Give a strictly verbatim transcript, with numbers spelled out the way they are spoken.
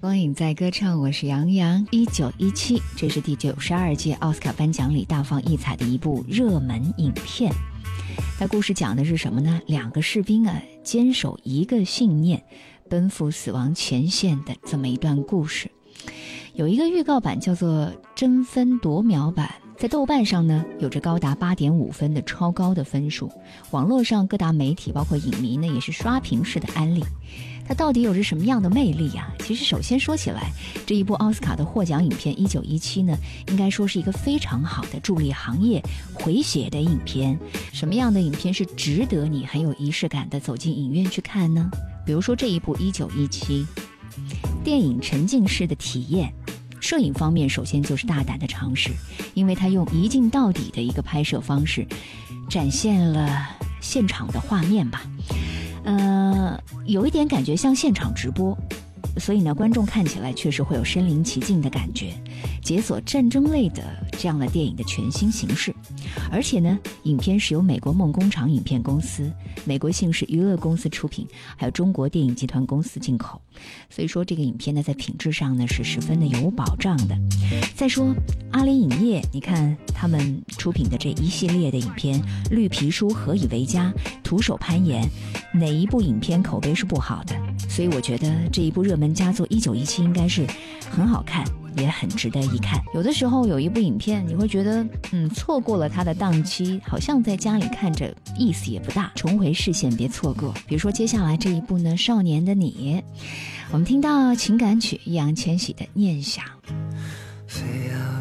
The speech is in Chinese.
光影在歌唱，我是杨洋。一九一七，这是第九十二届奥斯卡颁奖礼大放异彩的一部热门影片。它故事讲的是什么呢？两个士兵啊，坚守一个信念，奔赴死亡前线的这么一段故事。有一个预告版叫做争分夺秒版，在豆瓣上呢有着高达 八点五 分的超高的分数，网络上各大媒体包括影迷呢也是刷屏式的安利。它到底有着什么样的魅力啊？其实首先说起来，这一部奥斯卡的获奖影片一九一七呢，应该说是一个非常好的助力行业回血的影片。什么样的影片是值得你很有仪式感的走进影院去看呢？比如说这一部一九一七，电影沉浸式的体验。摄影方面首先就是大胆的尝试，因为它用一镜到底的一个拍摄方式展现了现场的画面吧，呃，有一点感觉像现场直播，所以呢观众看起来确实会有身临其境的感觉，解锁战争类的这样的电影的全新形式。而且呢影片是由美国梦工厂影片公司、美国信视娱乐公司出品，还有中国电影集团公司进口，所以说这个影片呢在品质上呢是十分的有保障的。再说阿里影业，你看他们出品的这一系列的影片，绿皮书、何以为家、徒手攀岩，哪一部影片口碑是不好的？所以我觉得这一部热门佳作一九一七应该是很好看，也很值得一看。有的时候有一部影片你会觉得嗯，错过了它的档期，好像在家里看着意思也不大，重回视线别错过。比如说接下来这一部呢，少年的你，我们听到情感曲易烊千玺的念想。 非要